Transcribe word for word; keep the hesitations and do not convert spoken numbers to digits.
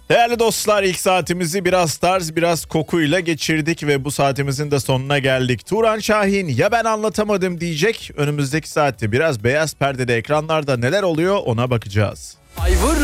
Değerli dostlar, ilk saatimizi biraz tarz biraz kokuyla geçirdik ve bu saatimizin de sonuna geldik. Turan Şahin ya ben anlatamadım diyecek. Önümüzdeki saatte biraz beyaz perdede ekranlarda neler oluyor ona bakacağız. Ayvır